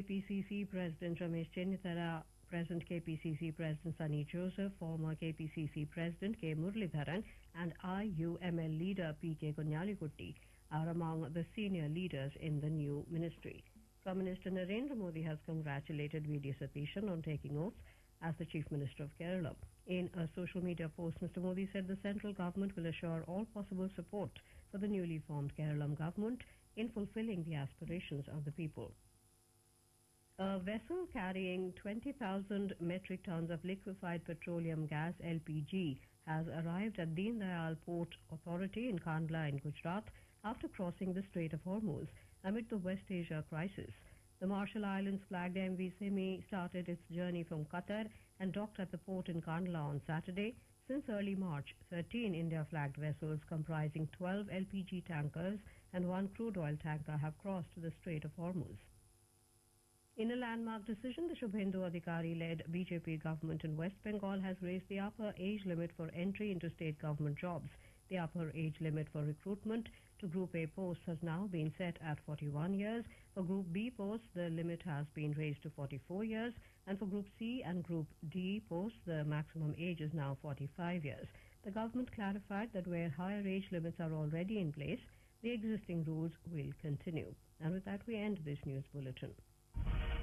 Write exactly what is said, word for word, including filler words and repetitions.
P C C President Ramesh Chennithara, present K P C C President Sunny Joseph, former K P C C President K. Muralidharan and I U M L leader P K Kunyalikutty are among the senior leaders in the new ministry. Prime Minister Narendra Modi has congratulated V D Satishan on taking oath as the Chief Minister of Kerala. In a social media post, Mister Modi said the central government will assure all possible support for the newly formed Keralam government in fulfilling the aspirations of the people. A vessel carrying twenty thousand metric tons of liquefied petroleum gas L P G has arrived at Deen Dayal Port Authority in Kandla in Gujarat after crossing the Strait of Hormuz amid the West Asia crisis. The Marshall Islands flagged M V Simi started its journey from Qatar and docked at the port in Kandla on Saturday. Since early March, thirteen India-flagged vessels comprising twelve L P G tankers and one crude oil tanker have crossed the Strait of Hormuz. In a landmark decision, the Shubhendu Adhikari-led B J P government in West Bengal has raised the upper age limit for entry into state government jobs. The upper age limit for recruitment to Group A posts has now been set at forty-one years. For Group B posts, the limit has been raised to forty-four years, and for Group C and Group D posts, the maximum age is now forty-five years. The government clarified that where higher age limits are already in place, the existing rules will continue. And with that, we end this news bulletin.